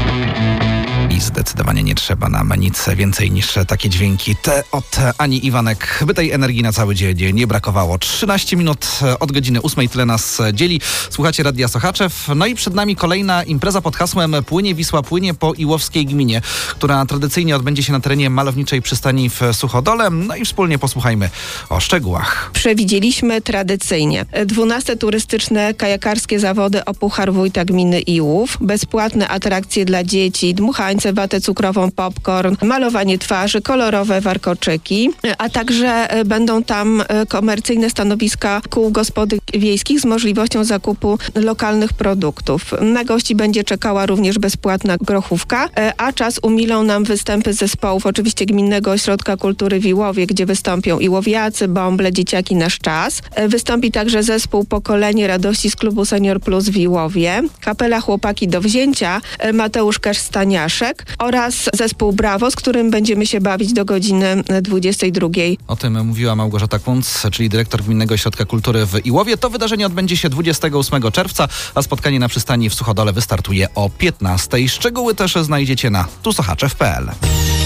I zdecydowanie nie trzeba nam nic więcej niż takie dźwięki. Te od Ani Iwanek, by tej energii na cały dzień nie brakowało. 13 minut od godziny 8, tyle nas dzieli. Słuchacie Radia Sochaczew. No i przed nami kolejna impreza pod hasłem Płynie Wisła, płynie po Iłowskiej gminie, która tradycyjnie odbędzie się na terenie malowniczej przystani w Suchodole. No i wspólnie posłuchajmy o szczegółach. Przewidzieliśmy tradycyjnie 12 turystyczne kajakarskie zawody o Puchar Wójta Gminy Iłów, bezpłatne atrakcje dla dzieci, dmuchańce, watę cukrową, popcorn, malowanie twarzy, kolorowe warkoczyki, a także będą tam komercyjne stanowiska kół gospodyń wiejskich z możliwością zakupu lokalnych produktów. Na gości będzie czekała również bezpłatna grochówka, a czas umilą nam występy zespołów oczywiście Gminnego Ośrodka Kultury w Iłowie, gdzie wystąpią iłowiacy, bąble, dzieciaki Nasz Czas. Wystąpi także zespół Pokolenie Radości z klubu Senior Plus w Iłowie, kapela Chłopaki do Wzięcia, Mateusz Kasztaniaszek oraz zespół Brawo, z którym będziemy się bawić do godziny 22. O tym mówiła Małgorzata Kunc, czyli dyrektor Gminnego Ośrodka Kultury w Iłowie. To wydarzenie odbędzie się 28 czerwca, a spotkanie na przystani w Suchodole wystartuje o 15. Szczegóły też znajdziecie na tusochaczew.pl.